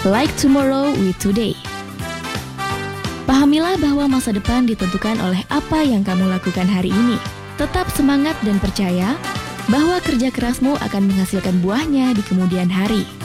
Like tomorrow with today. Pahamilah bahwa masa depan ditentukan oleh apa yang kamu lakukan hari ini. Tetap semangat dan percaya bahwa kerja kerasmu akan menghasilkan buahnya di kemudian hari.